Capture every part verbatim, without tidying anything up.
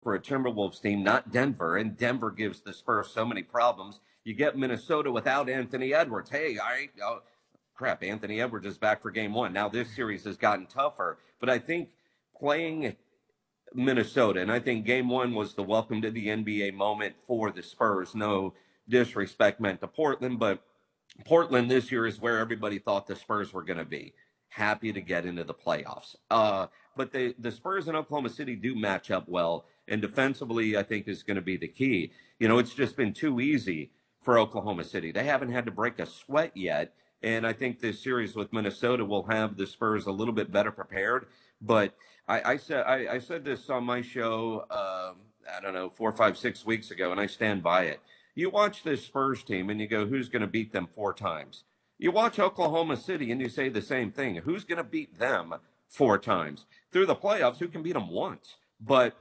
for a Timberwolves team, not Denver, and Denver gives the Spurs so many problems. You get Minnesota without Anthony Edwards. Hey, all right, oh, crap, Anthony Edwards is back for game one. Now this series has gotten tougher, but I think playing Minnesota, and I think game one was the welcome to the N B A moment for the Spurs. No disrespect meant to Portland, but Portland this year is where everybody thought the Spurs were going to be. Happy to get into the playoffs. Uh, but the, the Spurs in Oklahoma City do match up well, and defensively I think is going to be the key. You know, it's just been too easy for Oklahoma City. They haven't had to break a sweat yet, and I think this series with Minnesota will have the Spurs a little bit better prepared. But I, I said I, I said this on my show, um, I don't know, four, five, six weeks ago, and I stand by it. You watch this Spurs team, and you go, who's going to beat them four times? You watch Oklahoma City, and you say the same thing. Who's going to beat them four times? Through the playoffs, who can beat them once? But,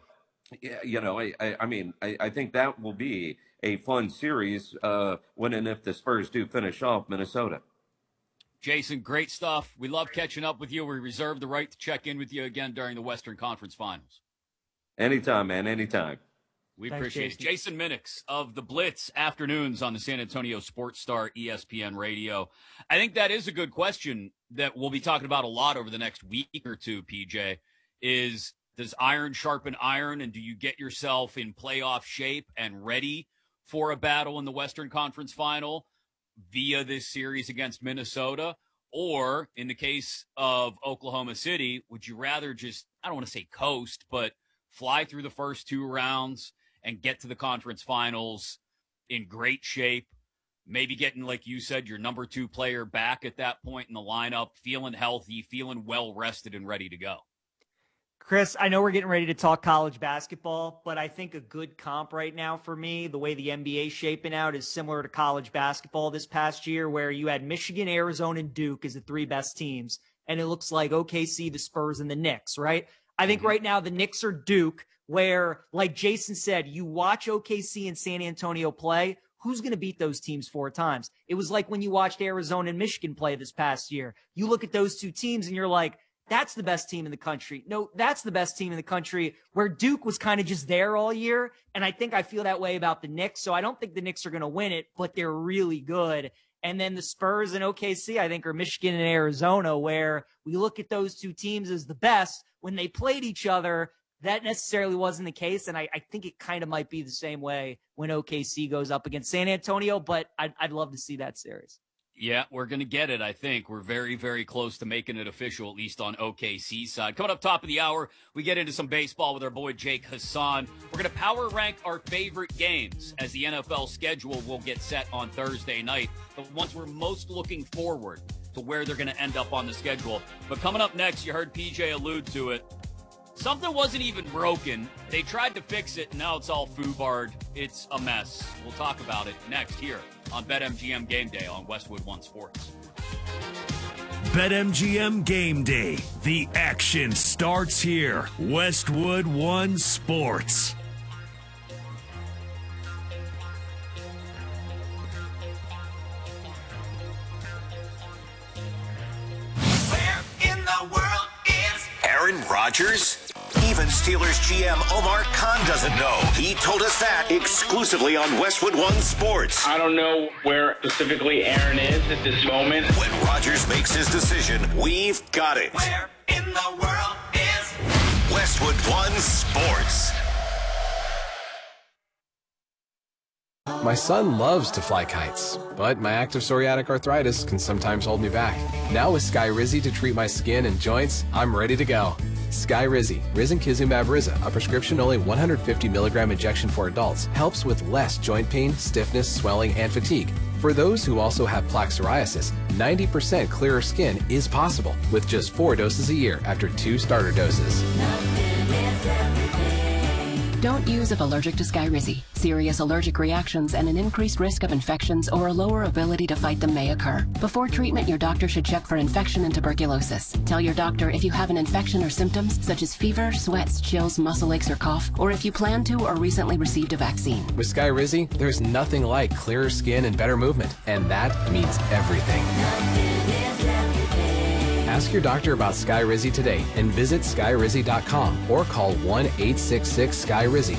you know, I, I, I mean, I, I think that will be a fun series uh, when and if the Spurs do finish off Minnesota. Jason, great stuff. We love catching up with you. We reserve the right to check in with you again during the Western Conference Finals. Anytime, man, anytime. We Thanks, appreciate Jason. it. Jason Minix of the Blitz Afternoons on the San Antonio Sports Star E S P N Radio. I think that is a good question that we'll be talking about a lot over the next week or two, P J, is does iron sharpen iron, and do you get yourself in playoff shape and ready for a battle in the Western Conference Final via this series against Minnesota? Or in the case of Oklahoma City, would you rather just, I don't want to say coast, but fly through the first two rounds and get to the conference finals in great shape, maybe getting, like you said, your number two player back at that point in the lineup, feeling healthy, feeling well-rested and ready to go? Chris, I know we're getting ready to talk college basketball, but I think a good comp right now for me, the way the N B A is shaping out, is similar to college basketball this past year, where you had Michigan, Arizona, and Duke as the three best teams, and it looks like O K C, the Spurs, and the Knicks, right? I think right now the Knicks are Duke, where, like Jason said, you watch O K C and San Antonio play, who's going to beat those teams four times? It was like when you watched Arizona and Michigan play this past year. You look at those two teams and you're like, that's the best team in the country. No, that's the best team in the country, where Duke was kind of just there all year. And I think I feel that way about the Knicks. So I don't think the Knicks are going to win it, but they're really good. And then the Spurs and O K C, I think, are Michigan and Arizona, where we look at those two teams as the best. When they played each other, that necessarily wasn't the case. And I, I think it kind of might be the same way when O K C goes up against San Antonio, but I'd, I'd love to see that series. Yeah, we're going to get it, I think. We're very, very close to making it official, at least on O K C's side. Coming up top of the hour, we get into some baseball with our boy Jake Hassan. We're going to power rank our favorite games as the N F L schedule will get set on Thursday night, the ones we're most looking forward to where they're going to end up on the schedule. But coming up next, you heard P J allude to it. Something wasn't even broken. They tried to fix it, and now it's all foobarred. It's a mess. We'll talk about it next here on BetMGM Game Day on Westwood One Sports. BetMGM Game Day. The action starts here. Westwood One Sports. Where in the world is Aaron Rodgers? Even Steelers G M Omar Khan doesn't know. He told us that exclusively on Westwood One Sports. I don't know where specifically Aaron is at this moment. When Rodgers makes his decision, we've got it. Where in the world is Westwood One Sports? My son loves to fly kites, but my active psoriatic arthritis can sometimes hold me back. Now with Skyrizi to treat my skin and joints, I'm ready to go. Skyrizi, risankizumab Riza, a prescription-only one hundred fifty milligram injection for adults, helps with less joint pain, stiffness, swelling, and fatigue. For those who also have plaque psoriasis, ninety percent clearer skin is possible with just four doses a year after two starter doses. Don't use if allergic to Skyrizi. Serious allergic reactions and an increased risk of infections or a lower ability to fight them may occur. Before treatment, your doctor should check for infection and tuberculosis. Tell your doctor if you have an infection or symptoms such as fever, sweats, chills, muscle aches, or cough, or if you plan to or recently received a vaccine. With Skyrizi, there's nothing like clearer skin and better movement, and that means everything. Ask your doctor about Skyrizi today and visit skyrizi dot com or call one eight six six Sky Rizzi.